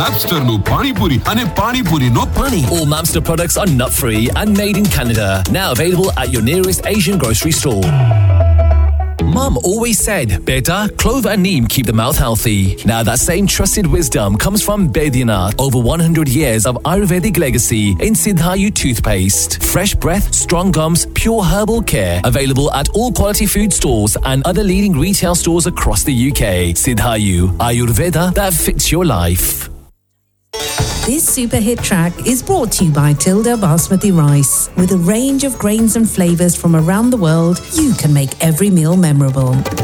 Mapster no Pani Puri and Pani Puri no Pani. All Mapster products are nut-free and made in Canada. Now available at your nearest Asian grocery store. Mum always said, Beta, clove and neem keep the mouth healthy. Now that same trusted wisdom comes from Baidyanath. Over 100 years of Ayurvedic legacy in Siddhayu toothpaste. Fresh breath, strong gums, pure herbal care. Available at all quality food stores and other leading retail stores across the UK. Siddhayu, Ayurveda that fits your life. This super hit track is brought to you by Tilda Basmati Rice. With a range of grains and flavours from around the world, you can make every meal memorable.